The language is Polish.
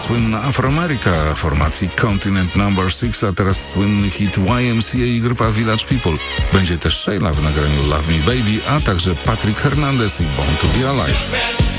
słynna Afroameryka formacji Continent No. 6, a teraz słynny hit YMCA i grupa Village People. Będzie też Sheila w nagraniu Love Me Baby, a także Patrick Hernandez i Born to Be Alive.